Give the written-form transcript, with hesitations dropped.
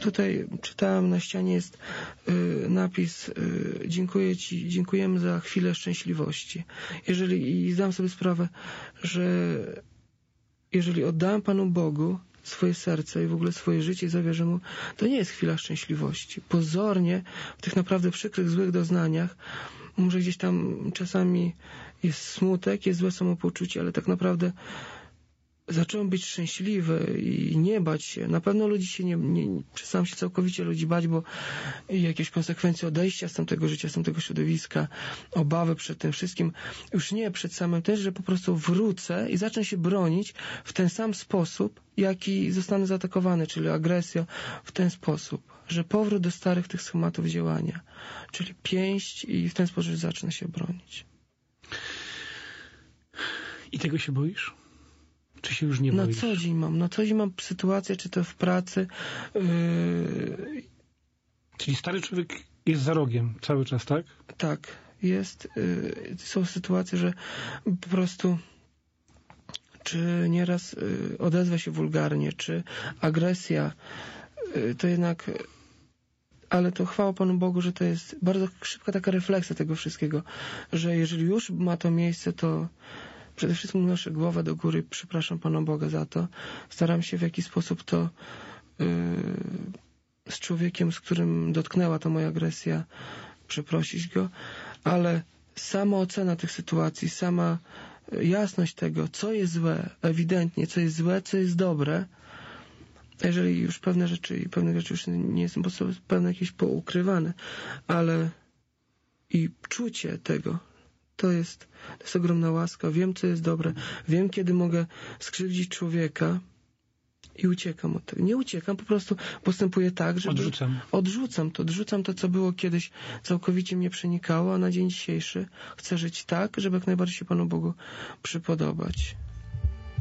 tutaj czytałem, na ścianie jest napis dziękuję Ci, dziękujemy za chwilę szczęśliwości. I zdam sobie sprawę, że jeżeli oddałem Panu Bogu swoje serce i w ogóle swoje życie i zawierzę Mu, to nie jest chwila szczęśliwości. Pozornie w tych naprawdę przykrych, złych doznaniach może gdzieś tam czasami jest smutek, jest złe samopoczucie, ale tak naprawdę zacząłem być szczęśliwy i nie bać się. Na pewno ludzi się przestałem się całkowicie ludzi bać, bo jakieś konsekwencje odejścia z tamtego życia, z tamtego środowiska, obawy przed tym wszystkim, już nie przed samym też, że po prostu wrócę i zacznę się bronić w ten sam sposób, jaki zostanę zaatakowany, czyli agresja w ten sposób, że powrót do starych tych schematów działania, czyli pięść i w ten sposób zacznę się bronić. I tego się boisz? Czy się już nie boisz? Na co dzień mam sytuację, czy to w pracy. Czyli stary człowiek jest za rogiem cały czas, tak? Tak, jest. Są sytuacje, że po prostu czy nieraz odezwa się wulgarnie, czy agresja, to jednak... Ale to chwała Panu Bogu, że to jest bardzo szybka taka refleksja tego wszystkiego, że jeżeli już ma to miejsce, to przede wszystkim noszę głowę do góry, przepraszam Pana Boga za to. Staram się w jakiś sposób to z człowiekiem, z którym dotknęła ta moja agresja, przeprosić go, ale sama ocena tych sytuacji, sama jasność tego, co jest złe, ewidentnie, co jest złe, co jest dobre, jeżeli już pewne rzeczy już nie są pewne jakieś poukrywane, ale i czucie tego, to jest ogromna łaska. Wiem, co jest dobre. Wiem, kiedy mogę skrzywdzić człowieka i uciekam od tego. Nie uciekam, po prostu postępuję tak, że odrzucam to, co było kiedyś, całkowicie mnie przenikało, a na dzień dzisiejszy chcę żyć tak, żeby jak najbardziej się Panu Bogu przypodobać.